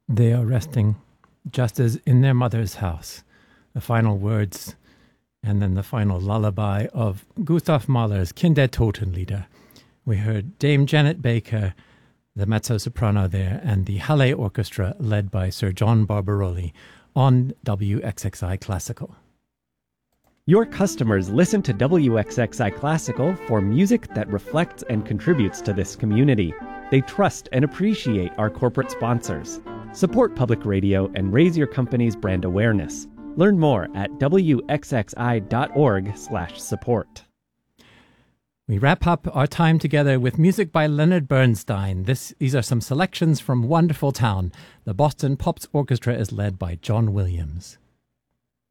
They are resting just as in their mother's house. The final words and then the final lullaby of Gustav Mahler's Kinder Totenlieder. We heard Dame Janet Baker, the mezzo-soprano there, and the Halle Orchestra led by Sir John Barbaroli on WXXI Classical. Your customers listen to WXXI Classical for music that reflects and contributes to this community. They trust and appreciate our corporate sponsors. Support public radio and raise your company's brand awareness. Learn more at wxxi.org/support. We wrap up our time together with music by Leonard Bernstein. These are some selections from Wonderful Town. The Boston Pops Orchestra is led by John Williams.